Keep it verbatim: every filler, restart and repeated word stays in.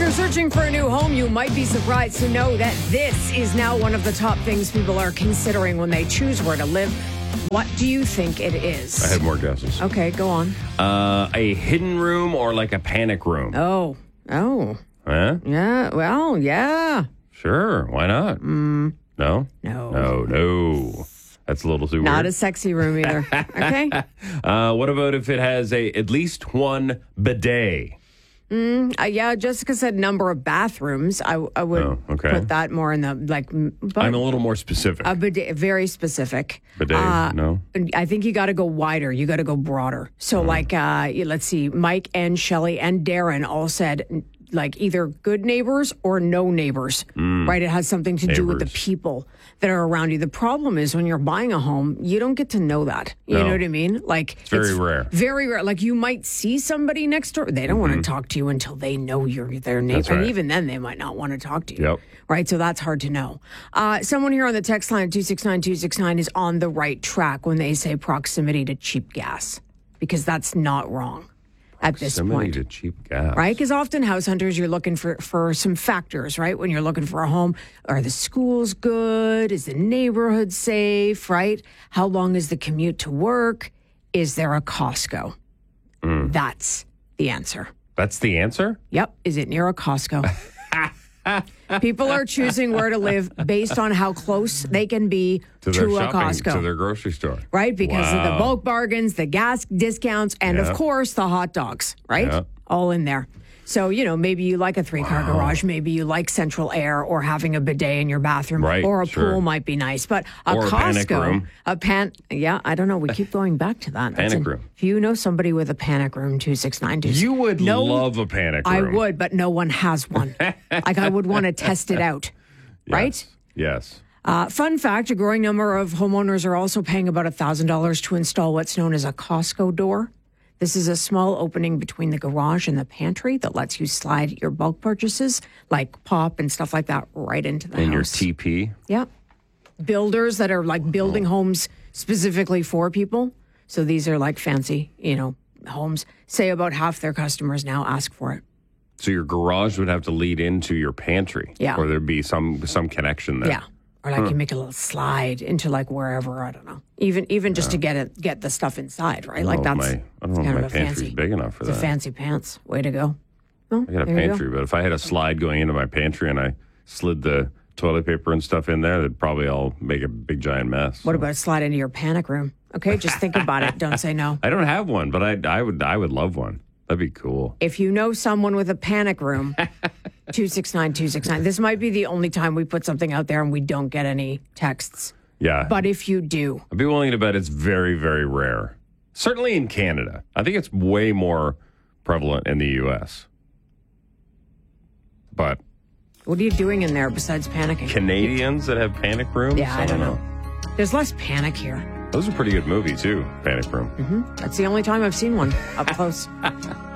you're searching for a new home, you might be surprised to know that this is now one of the top things people are considering when they choose where to live. What do you think it is? I have more guesses. Okay, go on. Uh, a hidden room or like a panic room? Oh, oh. Huh? Yeah, well, yeah. Sure, why not? Mm. No? No. No, no. That's a little too Not weird. a sexy room either. Okay? uh, what about if it has a at least one bidet? Mm, uh, yeah, Jessica said number of bathrooms. I, I would Oh, okay. put that more in the, like... But I'm a little more specific. a bidet, very specific. Bidet, Uh, no? I think you got to go wider. You got to go broader. So, like, uh, let's see, Mike and Shelly and Darren all said, like, either good neighbors or no neighbors, right? It has something to do with the Neighbors. people that are around you. The problem is when you're buying a home, you don't get to know that. You No. know what I mean? Like, It's very rare. Very rare. Like, you might see somebody next door. They don't want to talk to you until they know you're their neighbor. That's right. And even then, they might not want to talk to you. Yep. Right? So that's hard to know. Uh, someone here on the text line two six nine two six nine is on the right track when they say proximity to cheap gas, because that's not wrong at this Proximity point. to cheap gas. Right? Because often house hunters, you're looking for, for some factors, right? When you're looking for a home, are the schools good? Is the neighborhood safe, right? How long is the commute to work? Is there a Costco? Mm. That's the answer. That's the answer? Yep. Is it near a Costco? People are choosing where to live based on how close they can be To to, their a shopping, Costco. to their grocery store. Right? Because of the Wow. bulk bargains, the gas discounts, and Yeah. of course the hot dogs, right? Yeah. All in there. So, you know, maybe you like a three car garage, maybe you like central air or having a bidet in your bathroom, Right, or a sure. pool might be nice. But a Or a Costco, panic room. a pan, yeah, I don't know. We keep going back to that. That's Panic an- room. If you know somebody with a panic room, two six nine two. You would No, love a panic I room. would, but no one has one. Like, I would want to test it out, right? Yes. Uh, fun fact, a growing number of homeowners are also paying about one thousand dollars to install what's known as a Costco door. This is a small opening between the garage and the pantry that lets you slide your bulk purchases, like pop and stuff like that, right into the And your house. T P. Yeah. Builders that are like building Oh. homes specifically for people. So these are like fancy, you know, homes. Say about half their customers now ask for it. So your garage would have to lead into your pantry. Yeah. Or there'd be some some connection there. Yeah. Or like you make a little slide into like wherever, I don't know. Even even just to get it get the stuff inside, right? Like Oh, that's my, I don't know kind if of my a pantry's fancy, big enough for it's that. a fancy pants. Way to go. Well, I got a there you go. pantry, but if I had a slide going into my pantry and I slid the toilet paper and stuff in there, that'd probably all make a big giant mess. What about a slide into your panic room? Okay, just think about it. Don't say no. I don't have one, but I I would I would love one. That'd be cool. If you know someone with a panic room, two six nine two six nine. This might be the only time we put something out there and we don't get any texts. Yeah. But if you do, I'd be willing to bet it's very, very rare. Certainly in Canada. I think it's way more prevalent in the U S. But what are you doing in there besides panicking? Canadians that have panic rooms? Yeah, I don't know. There's less panic here. That was a pretty good movie, too, Panic Room. That's the only time I've seen one up close.